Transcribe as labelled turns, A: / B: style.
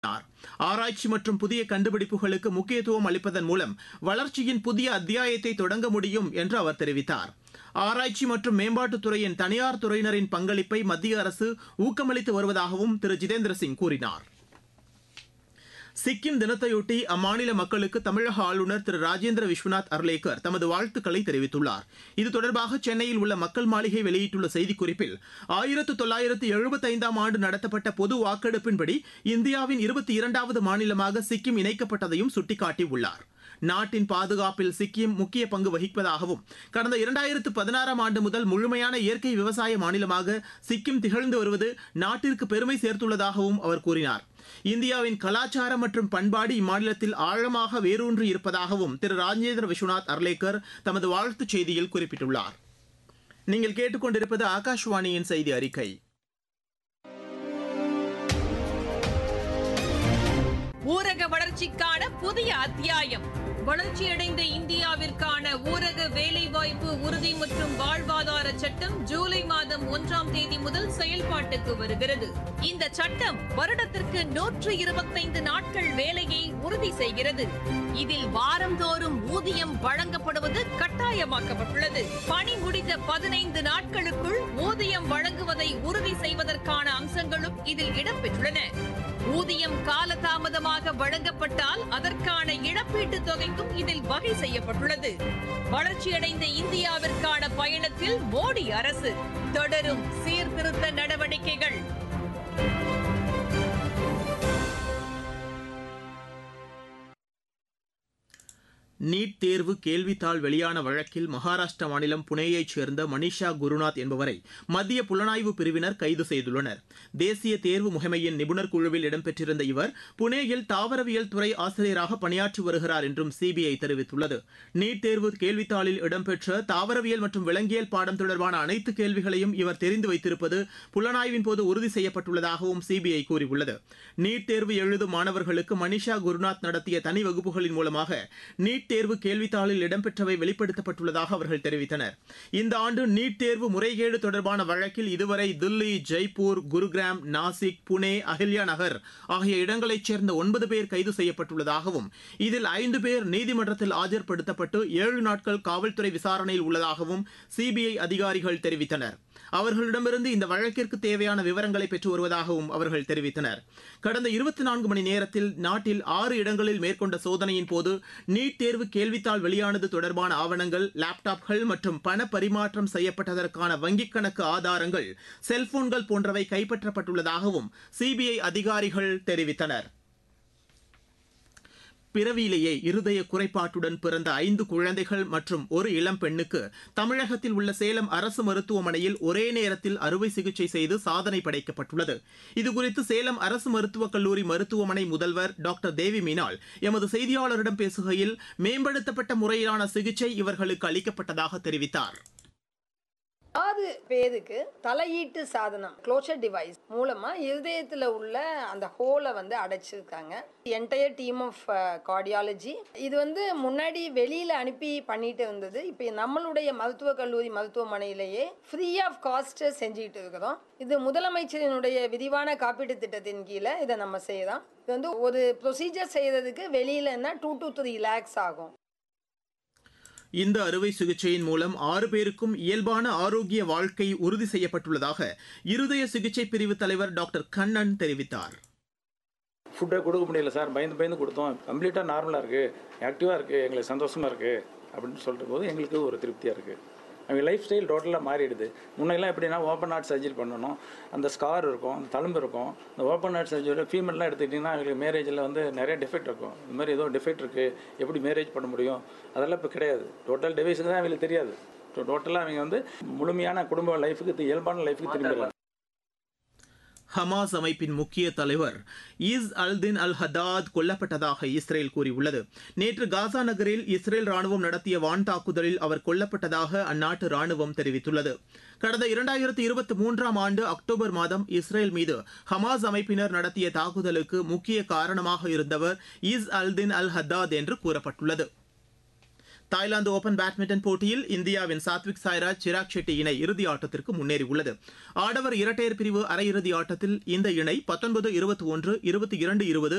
A: ஆராய்ச்சி மற்றும் புதிய கண்டுபிடிப்புகளுக்கு முக்கியத்துவம் அளிப்பதன் மூலம் வளர்ச்சியின் புதிய அத்தியாயத்தை தொடங்க முடியும் என்று அவர் தெரிவித்தார். ஆராய்ச்சி மற்றும் மேம்பாட்டுத் துறையின் தனியார் துறையினரின் பங்களிப்பை மத்திய அரசு ஊக்கமளித்து வருவதாகவும் திரு ஜிதேந்திர சிங் கூறினார். சிக்கிம் தினத்தையொட்டி அம்மாநில மக்களுக்கு தமிழக ஆளுநர் திரு ராஜேந்திர விஸ்வநாத் அர்லேக்கர் தமது வாழ்த்துக்களை தெரிவித்துள்ளார். இது தொடர்பாக சென்னையில் உள்ள மக்கள் மாளிகை வெளியிட்டுள்ள செய்திக்குறிப்பில் 1975ஆம் ஆண்டு நடத்தப்பட்ட பொது வாக்கெடுப்பின்படி இந்தியாவின் 22வது மாநிலமாக சிக்கிம் இணைக்கப்பட்டதையும் சுட்டிக்காட்டியுள்ளார். நாட்டின் பாதுகாப்பில் சிக்கிம் முக்கிய பங்கு வகிப்பதாகவும் கடந்த 2016ஆம் ஆண்டு முதல் முழுமையான இயற்கை விவசாய மாநிலமாக சிக்கிம் திகழ்ந்து வருவது நாட்டிற்கு பெருமை சேர்த்துள்ளதாகவும் அவர் கூறினார். இந்தியாவின் கலாச்சாரம் மற்றும் பண்பாடு இம்மாநிலத்தில் ஆழமாக வேரூன்றி இருப்பதாகவும் திரு ராஜேந்திர விஸ்வநாத் அர்லேக்கர் தமது வாழ்த்துச் செய்தியில் குறிப்பிட்டுள்ளார். நீங்கள் கேட்டுக்கொண்டிருப்பது ஆகாஷ்வாணியின் செய்தி அறிக்கை.
B: ஊரக வளர்ச்சிக்கான புதிய அத்தியாயம். வளர்ச்சியடைந்த இந்தியாவிற்கான ஊரக வேலைவாய்ப்பு உறுதி மற்றும் வாழ்வாதார சட்டம் ஜூலை மாதம் 1ஆம் தேதி முதல் செயல்பாட்டுக்கு வருகிறது. இந்த சட்டம் வருடத்திற்கு 125 நாட்கள் வேலையை உறுதி செய்கிறது. இதில் வாரந்தோறும் ஊதியம் வழங்கப்படுவது கட்டாயமாக்கப்பட்டுள்ளது. பணி முடிந்த 15 நாட்களுக்குள் ஊதியம் வழங்குவதை உறுதி செய்வதற்கான அம்சங்களும் இதில் இடம்பெற்றுள்ளன. ஊதியம் காலதாமதமாக வழங்கப்பட்டால் அதற்கான இழப்பீட்டுத் தொகைக்கும் இதில் வகை செய்யப்பட்டுள்ளது. வளர்ச்சியடைந்த இந்தியாவிற்கான பயணத்தில் மோடி அரசு தொடரும் சீர்திருத்த நடவடிக்கைகள்.
A: நீட் தேர்வு கேள்வித்தாள் வெளியான வழக்கில் மகாராஷ்டிரா மாநிலம் புனேயைச் சேர்ந்த மனிஷா குருநாத் என்பவரை மத்திய புலனாய்வு பிரிவினர் கைது செய்துள்ளனர். தேசிய தேர்வு முகமையின் நிபுணர் குழுவில் இடம்பெற்றிருந்த இவர் புனேயில் தாவரவியல் துறை ஆசிரியராக பணியாற்றி வருகிறார் என்றும் சிபிஐ தெரிவித்துள்ளது. நீட் தேர்வு கேள்வித்தாளில் இடம்பெற்ற தாவரவியல் மற்றும் விலங்கியல் பாடம் தொடர்பான அனைத்து கேள்விகளையும் இவர் தெரிந்து வைத்திருப்பது புலனாய்வின் போது உறுதி செய்யப்பட்டுள்ளதாகவும் சிபிஐ கூறியுள்ளது. நீட் தேர்வு எழுதும் மாணவர்களுக்கு மனிஷா குருநாத் நடத்திய தனி வகுப்புகளின் மூலமாக நீட் தேர்வு கேள்வித்தாளில் இடம்பெற்றவை வெளிப்படுத்தப்பட்டுள்ளதாக அவர்கள் தெரிவித்தனர். இந்த ஆண்டு நீட் தேர்வு முறைகேடு தொடர்பான வழக்கில் இதுவரை தில்லி, ஜெய்ப்பூர், குருகிராம், நாசிக், புனே, அஹில்யா நகர் ஆகிய இடங்களைச் சேர்ந்த 9 பேர் கைது செய்யப்பட்டுள்ளதாகவும் இதில் 5 பேர் நீதிமன்றத்தில் ஆஜர்படுத்தப்பட்டு 7 நாட்கள் காவல்துறை விசாரணையில் உள்ளதாகவும் சிபிஐ அதிகாரிகள் தெரிவித்தனர். அவர்களிடமிருந்து இந்த வழக்கிற்கு தேவையான விவரங்களை பெற்று வருவதாகவும் அவர்கள் தெரிவித்தனர். கடந்த 24 மணி நேரத்தில் நாட்டில் 6 இடங்களில் மேற்கொண்ட சோதனையின் போது நீட் தேர்வு கேள்வித்தாள் வெளியானது தொடர்பான ஆவணங்கள், லேப்டாப்கள் மற்றும் பண பரிமாற்றம் செய்யப்பட்டதற்கான வங்கிக் கணக்கு ஆதாரங்கள், செல்போன்கள் போன்றவை கைப்பற்றப்பட்டுள்ளதாகவும் சிபிஐ அதிகாரிகள் தெரிவித்தனர். பிறவியிலேயே இருதய குறைபாட்டுடன் பிறந்த 5 குழந்தைகள் மற்றும் ஒரு இளம் பெண்ணுக்கு தமிழகத்தில் உள்ள சேலம் அரசு மருத்துவமனையில் ஒரே நேரத்தில் அறுவை சிகிச்சை செய்து சாதனை படைக்கப்பட்டுள்ளது. இதுகுறித்து சேலம் அரசு மருத்துவக் கல்லூரி மருத்துவமனை முதல்வர் டாக்டர் தேவி மீனாள் எமது செய்தியாளரிடம் பேசுகையில் மேம்படுத்தப்பட்ட முறையிலான சிகிச்சை இவர்களுக்கு அளிக்கப்பட்டதாக தெரிவித்தார்.
C: 6 பேருக்கு தலையீட்டு சாதனம் க்ளோஷர் டிவைஸ் மூலமா இருதயத்துல உள்ள அந்த ஹோலை அடைச்சிருக்காங்க. என்டையர் டீம் ஆஃப் கார்டியாலஜி இது முன்னாடி வெளியில அனுப்பி பண்ணிட்டு இருந்தது. இப்போ நம்மளுடைய மருத்துவக் கல்லூரி மருத்துவமனையிலேயே ஃப்ரீ ஆஃப் காஸ்ட் செஞ்சுக்கிட்டு இருக்கிறோம். இது முதலமைச்சரினுடைய விரிவான காப்பீட்டு திட்டத்தின் கீழே இதை நம்ம செய்யறோம். இது ஒரு ப்ரொசீஜர் செய்யறதுக்கு வெளியிலன்னா 2 to 3 lakhs ஆகும்.
A: இந்த அறுவை சிகிச்சையின் மூலம் 6 பேருக்கும் இயல்பான ஆரோக்கிய வாழ்க்கை உறுதி செய்யப்பட்டுள்ளதாக இருதய சிகிச்சை பிரிவு தலைவர் டாக்டர் கண்ணன் தெரிவித்தார்.
D: ஃபுட்டை கொடுக்க முடியல சார், பயந்து கொடுத்தோம். கம்ப்ளீட்டாக நார்மலாக இருக்குது, ஆக்டிவாக இருக்குது, எங்களுக்கு சந்தோஷமாக இருக்குது அப்படின்னு சொல்கிற போது எங்களுக்கு ஒரு திருப்தியாக இருக்குது. அவங்க லைஃப் ஸ்டைல் டோட்டலாக மாறிடுது. முன்னெல்லாம் எப்படின்னா ஓப்பன் ஹார்ட் சர்ஜரி பண்ணணும், அந்த ஸ்கார் இருக்கும், அந்த தழும்பு இருக்கும். இந்த ஓப்பன் ஹார்ட் சர்ஜரி ஃபீமேல்லாம் எடுத்துக்கிட்டிங்கன்னா அவங்களுக்கு மேரேஜில் நிறைய டிஃபெக்ட் இருக்கும். இந்த மாதிரி ஏதோ டிஃபெக்ட் இருக்குது, எப்படி மேரேஜ் பண்ண முடியும், அதெல்லாம் இப்போ கிடையாது. டோட்டல் டிவைஸுக்கு தான் அவங்களுக்கு தெரியாது. டோட்டலாக அவங்க முழுமையான குடும்ப லைஃபுக்கு, இயல்பான லைஃபுக்கு திரும்பிடலாம்.
A: ஹமாஸ் அமைப்பின் முக்கிய தலைவர் இஸ் அல்தின் அல் ஹதாத் கொல்லப்பட்டதாக இஸ்ரேல் கூறியுள்ளது. நேற்று காசா நகரில் இஸ்ரேல் ராணுவம் நடத்திய வான் தாக்குதலில் அவர் கொல்லப்பட்டதாக அந்நாட்டு ராணுவம் தெரிவித்துள்ளது. கடந்த 2023ஆம் ஆண்டு அக்டோபர் மாதம் இஸ்ரேல் மீது ஹமாஸ் அமைப்பினர் நடத்திய தாக்குதலுக்கு முக்கிய காரணமாக இருந்தவர் இஸ் அல்தின் அல் ஹதாத் என்று கூறப்பட்டுள்ளது. தாய்லாந்து ஓபன் பேட்மிண்டன் போட்டியில் இந்தியாவின் சாத்விக் சாய்ராஜ் சிராக் ஷெட்டி இணை இறுதி ஆட்டத்திற்கு முன்னேறியுள்ளது. ஆடவர் இரட்டையர் பிரிவு அரையிறுதி ஆட்டத்தில் இந்த இணை 19-21, 22-20,